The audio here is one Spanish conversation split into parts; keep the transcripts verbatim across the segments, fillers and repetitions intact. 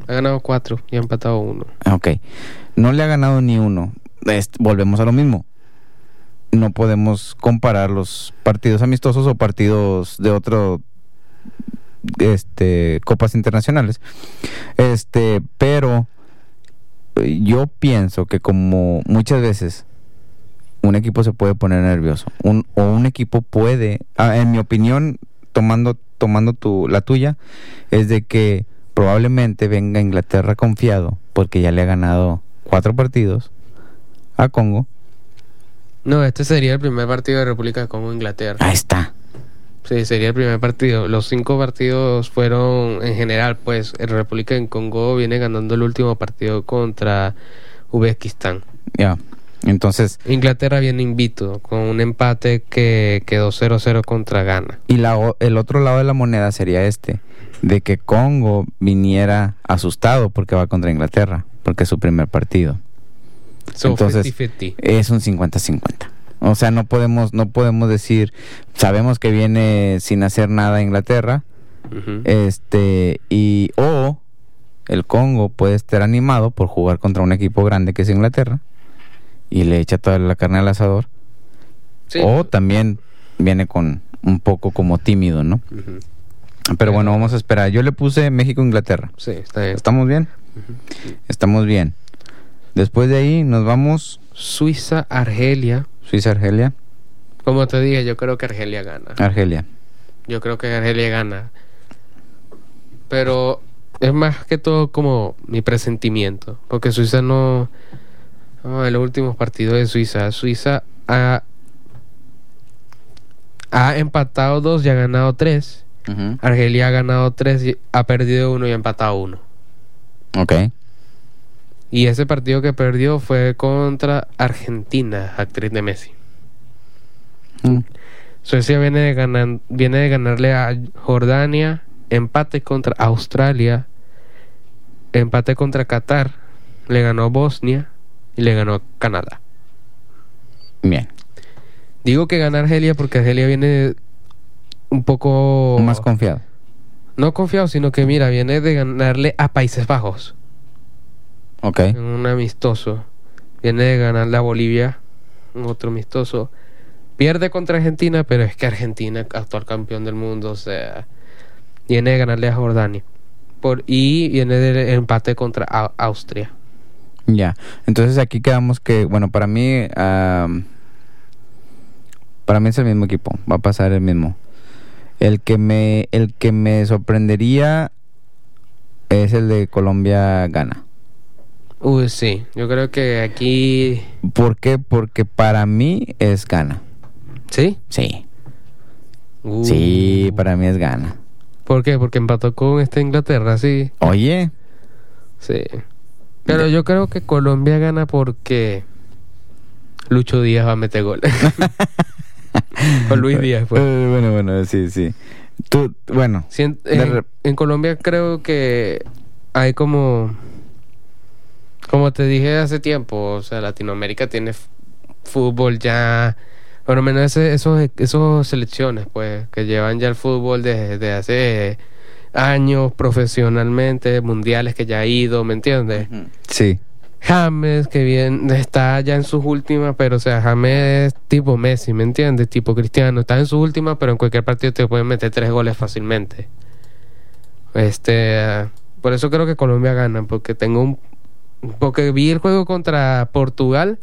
Ha ganado cuatro y ha empatado uno. Ok. No le ha ganado ni uno. Es, volvemos a lo mismo. No podemos comparar los partidos amistosos o partidos de otro este copas internacionales. Este, pero yo pienso que como muchas veces un equipo se puede poner nervioso, un, o un equipo puede, ah, en mi opinión, tomando tomando tu la tuya, es de que probablemente venga Inglaterra confiado porque ya le ha ganado cuatro partidos a Congo. No, este sería el primer partido de República de Congo-Inglaterra. Ahí está. Sí, sería el primer partido. Los cinco partidos fueron, en general, pues, el República de Congo viene ganando el último partido contra Uzbekistán. Ya, entonces... Inglaterra viene invicto, con un empate que quedó cero cero contra Ghana. Y la, el otro lado de la moneda sería este, de que Congo viniera asustado porque va contra Inglaterra, porque es su primer partido. So, entonces cincuenta cincuenta. Es un cincuenta cincuenta. O sea, no podemos no podemos decir, sabemos que viene sin hacer nada Inglaterra, uh-huh. este y o el Congo puede estar animado por jugar contra un equipo grande que es Inglaterra y le echa toda la carne al asador, sí. O también viene con un poco como tímido, ¿no? Uh-huh. Pero, Pero bueno, vamos a esperar. Yo le puse México-Inglaterra. Sí, está bien. ¿Estamos bien? Uh-huh. Estamos bien. Después de ahí nos vamos... Suiza-Argelia. Suiza-Argelia. Como te dije, yo creo que Argelia gana. Argelia. Yo creo que Argelia gana. Pero es más que todo como mi presentimiento. Porque Suiza no... no en los últimos partidos de Suiza. Suiza ha, ha empatado dos y ha ganado tres. Uh-huh. Argelia ha ganado tres, y ha perdido uno y ha empatado uno. Ok. Y ese partido que perdió fue contra Argentina, actriz de Messi. Mm. Suecia viene de ganar, viene de ganarle a Jordania, empate contra Australia, empate contra Qatar, le ganó Bosnia y le ganó Canadá. Bien. Digo que gana Argelia porque Argelia viene un poco... más confiado. No confiado, sino que mira, viene de ganarle a Países Bajos. Okay. En un amistoso. Viene de ganarle a Bolivia, un otro amistoso. Pierde contra Argentina, pero es que Argentina, actual campeón del mundo, o sea, viene de ganarle a Jordania. Por, y viene de empate contra a, Austria. Ya, entonces aquí quedamos que, bueno, para mí, um, para mí es el mismo equipo, va a pasar el mismo. El que me, el que me sorprendería es el de Colombia-Ghana. Uy, sí, yo creo que aquí... ¿Por qué? Porque para mí es Ghana. ¿Sí? Sí. Uh. Sí, para mí es Ghana. ¿Por qué? Porque empató con esta Inglaterra, sí. Oye. Sí. Pero yo creo que Colombia gana porque Lucho Díaz va a meter gol. Con Luis Díaz, pues. Uh, bueno, bueno, sí, sí. Tú, bueno. Sí, en, en, en Colombia creo que hay como... Como te dije hace tiempo, o sea, Latinoamérica tiene f- fútbol ya, por lo menos ese, esos, esos selecciones, pues, que llevan ya el fútbol desde, desde hace años profesionalmente, mundiales que ya ha ido, ¿me entiendes? Sí. James, que bien está ya en sus últimas, pero o sea, James es tipo Messi, ¿me entiendes? Tipo Cristiano, está en sus últimas, pero en cualquier partido te pueden meter tres goles fácilmente. Este, uh, por eso creo que Colombia gana, porque tengo un Porque vi el juego contra Portugal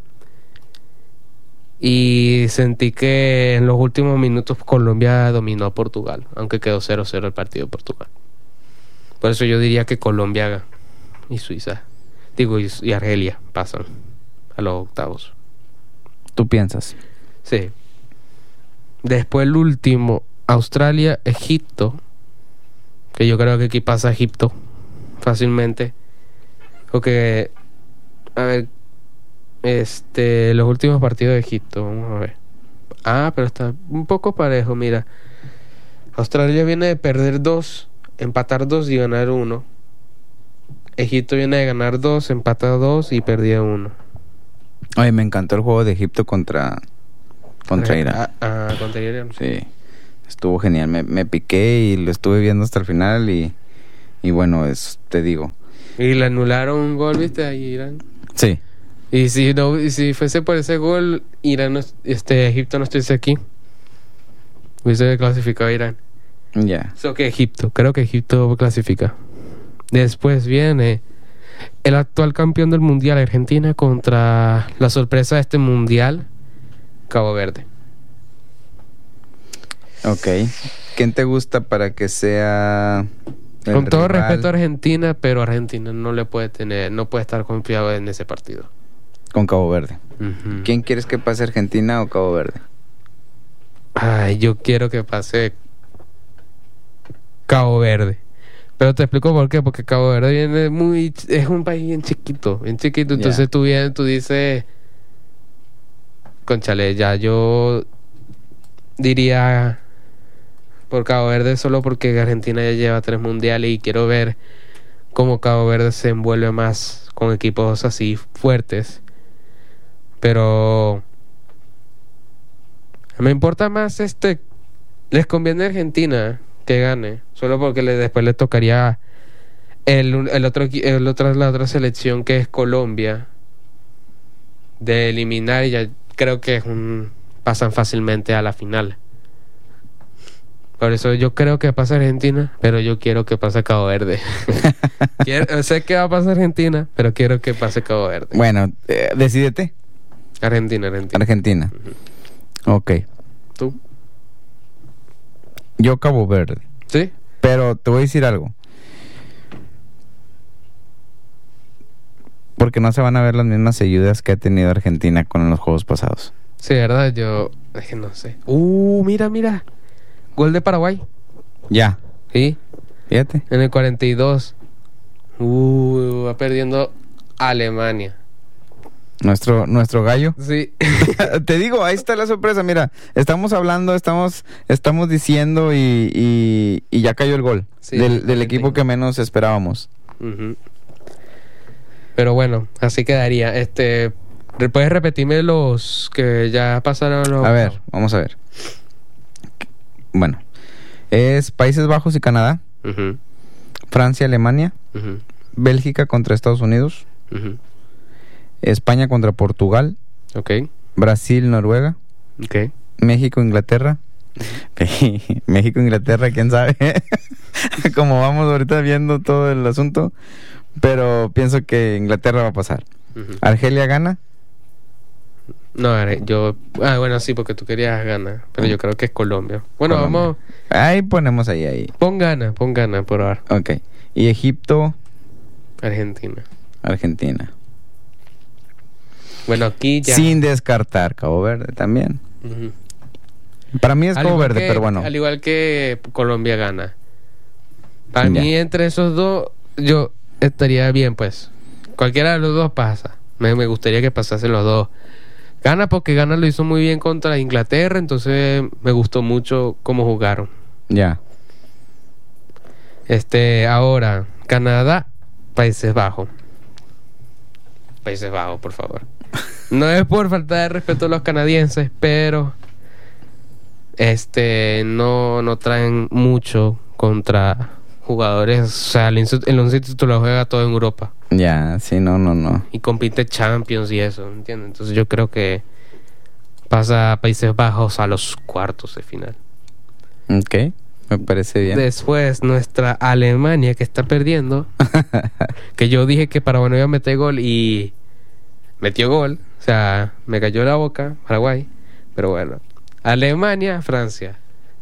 y sentí que en los últimos minutos Colombia dominó a Portugal, aunque quedó cero cero el partido de Portugal. Por eso yo diría que Colombia y Suiza, digo, y, y Argelia pasan a los octavos. ¿Tú piensas? Sí. Después el último, Australia, Egipto, que yo creo que aquí pasa Egipto fácilmente. Porque, a ver, este, los últimos partidos de Egipto, vamos a ver. Ah, pero está un poco parejo, mira. Australia viene de perder dos, empatar dos y ganar uno. Egipto viene de ganar dos, empatar dos y perdía uno. Oye, me encantó el juego de Egipto contra, contra Irán. Ah, ah, contra Irán. Sí, estuvo genial. Me, me piqué y lo estuve viendo hasta el final y, y bueno, es, te digo. Y le anularon un gol, ¿viste? A Irán. Sí. Y si no, y si fuese por ese gol, Irán, no, este, Egipto no estuviese aquí. Hubiese clasificado a Irán. Ya. Yeah. So que Egipto, creo que Egipto clasifica. Después viene el actual campeón del mundial, Argentina, contra la sorpresa de este mundial, Cabo Verde. Ok. ¿Quién te gusta para que sea el Con todo rival? respeto a Argentina, pero Argentina no le puede tener, no puede estar confiado en ese partido. Con Cabo Verde. Uh-huh. ¿Quién quieres que pase, Argentina o Cabo Verde? Ay, yo quiero que pase Cabo Verde. Pero te explico por qué. Porque Cabo Verde viene muy... Es un país bien chiquito. Bien chiquito. Entonces yeah. tú vienes, tú dices... Conchale, ya yo... Diría... Por Cabo Verde solo porque Argentina ya lleva tres mundiales. Y quiero ver cómo Cabo Verde se envuelve más con equipos así fuertes. Pero... Me importa más este... Les conviene a Argentina que gane, solo porque le, después le tocaría el, el otro el otro la otra selección, que es Colombia, de eliminar, y ya creo que es un, pasan fácilmente a la final. Por eso yo creo que pasa Argentina, pero yo quiero que pase Cabo Verde. quiero, sé que va a pasar Argentina, pero quiero que pase Cabo Verde. Bueno, eh, decídete. Argentina, Argentina. Argentina. Uh-huh. Ok. ¿Tú? Yo Cabo Verde. ¿Sí? Pero te voy a decir algo. Porque no se van a ver las mismas ayudas que ha tenido Argentina con los juegos pasados. Sí, ¿verdad? Yo... Es que no sé. Uh, mira, mira. Gol de Paraguay. Ya. Sí. Fíjate. En el cuarenta y dos. Uh, va perdiendo Alemania. Nuestro, nuestro gallo. Sí. Te digo, ahí está la sorpresa. Mira, estamos hablando, estamos, estamos diciendo y, y, y ya cayó el gol. Sí, del, del equipo que menos esperábamos. Uh-huh. Pero bueno, así quedaría. Este, ¿puedes repetirme los que ya pasaron? Los... A ver, vamos a ver. Bueno, es Países Bajos y Canadá. Uh-huh. Francia, Alemania. Uh-huh. Bélgica contra Estados Unidos. Uh-huh. España contra Portugal. Okay. Brasil, Noruega. Okay. México, Inglaterra. Uh-huh. México, Inglaterra, quién sabe. Como vamos ahorita viendo todo el asunto. Pero pienso que Inglaterra va a pasar. Uh-huh. Argelia gana. No, yo... Ah, bueno, sí, porque tú querías Ghana. Pero yo creo que es Colombia. Bueno, Colombia. Vamos... Ahí ponemos ahí, ahí. Pon Ghana, pon Ghana por ahora. Ok. Y Egipto. Argentina. Argentina. Bueno, aquí ya... Sin descartar Cabo Verde también. Uh-huh. Para mí es al Cabo Verde, que, pero bueno. Al igual que Colombia gana. Para ya. mí, entre esos dos, yo estaría bien, pues. Cualquiera de los dos pasa. Me, me gustaría que pasasen los dos. Gana porque Gana lo hizo muy bien contra Inglaterra, entonces me gustó mucho cómo jugaron. Ya. Este, ahora, Canadá, Países Bajos. Países Bajos, por favor. No es por falta de respeto a los canadienses, pero este no, no traen mucho contra jugadores. O sea, el, el once titular juega todo en Europa. Ya, sí, no, no, no. Y compite Champions y eso, ¿entiendes? Entonces yo creo que pasa a Países Bajos a los cuartos de final. Ok, me parece bien. Después nuestra Alemania, que está perdiendo. Que yo dije que Paraguay iba a meter gol y metió gol. O sea, me cayó la boca Paraguay. Pero bueno, Alemania, Francia.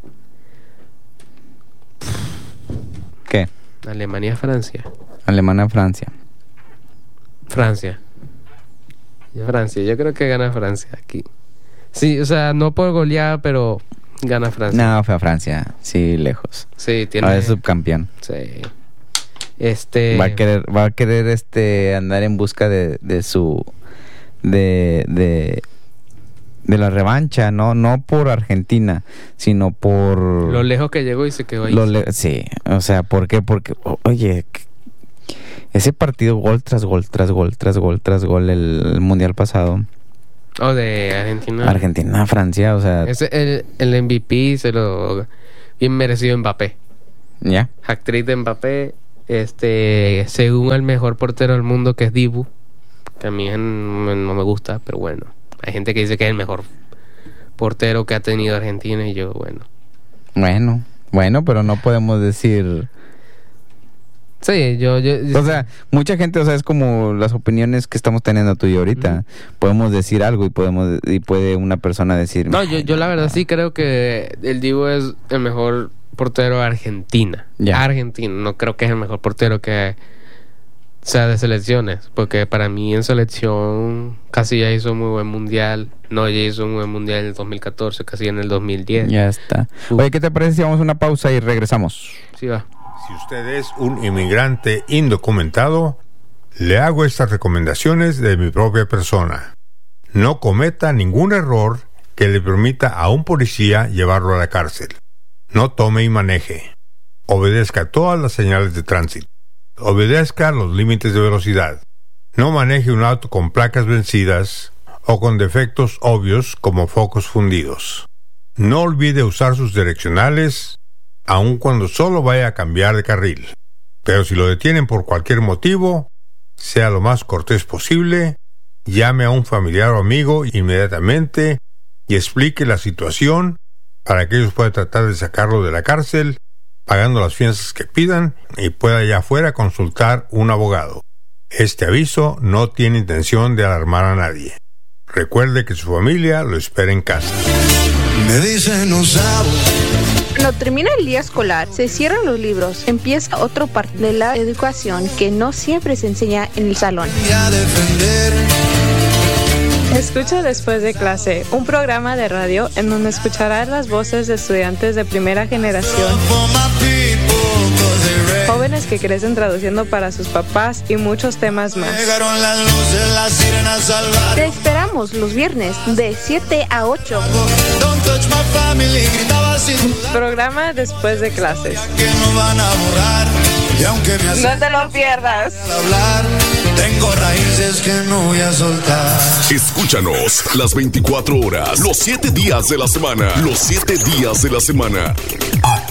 ¿Qué? Alemania, Francia. Alemania, Francia. Francia. Francia, yo creo que gana Francia aquí. Sí, o sea, no por goleada, pero gana Francia. No, fue a Francia, sí, lejos. Sí, tiene... Ahora es subcampeón. Sí. Este... Va a querer, va a querer este andar en busca de, de su... De, de... De la revancha, no no por Argentina, sino por... Lo lejos que llegó y se quedó ahí. Lo le- sí, o sea, ¿por qué? Porque, o- oye... Ese partido, gol tras gol, tras gol, tras gol, tras gol, el, el mundial pasado. Oh, de Argentina. Argentina, Francia, o sea... Ese, el, el M V P se lo... Bien merecido Mbappé. ¿Ya? Hat-trick de Mbappé. Este, según el mejor portero del mundo, que es Dibu, que a mí no me gusta, pero bueno, hay gente que dice que es el mejor portero que ha tenido Argentina y yo, bueno. Bueno, bueno, pero no podemos decir... Sí, yo, yo... O sea, mucha gente, o sea, es como las opiniones que estamos teniendo tú y yo ahorita. Uh-huh. Podemos decir algo y podemos y puede una persona decir... No, yo, yo la verdad sí creo que el Dibu es el mejor portero de Argentina. Ya. Argentina, no creo que es el mejor portero que sea de selecciones, porque para mí en selección casi ya hizo muy buen mundial. No, ya hizo un buen mundial en el dos mil catorce, casi en el dos mil diez. Ya está. Uf. Oye, ¿qué te parece si vamos a una pausa y regresamos? Sí, va. Si usted es un inmigrante indocumentado, le hago estas recomendaciones de mi propia persona. No cometa ningún error que le permita a un policía llevarlo a la cárcel. No tome y maneje. Obedezca todas las señales de tránsito. Obedezca los límites de velocidad. No maneje un auto con placas vencidas o con defectos obvios como focos fundidos. No olvide usar sus direccionales, aun cuando solo vaya a cambiar de carril. Pero si lo detienen por cualquier motivo, sea lo más cortés posible, llame a un familiar o amigo inmediatamente y explique la situación para que ellos puedan tratar de sacarlo de la cárcel, pagando las fianzas que pidan, y pueda allá afuera consultar un abogado. Este aviso no tiene intención de alarmar a nadie. Recuerde que su familia lo espera en casa. Me dicen no sabo. Cuando termina el día escolar, se cierran los libros, empieza otro parte de la educación que no siempre se enseña en el salón. Escucha Después de Clase, un programa de radio en donde escucharás las voces de estudiantes de primera generación, jóvenes que crecen traduciendo para sus papás y muchos temas más. Te esperamos los viernes de siete a ocho. Programa Después de Clases. No te lo pierdas. Tengo raíces que no voy a soltar. Escúchanos las veinticuatro horas, los siete días de la semana, los siete días de la semana.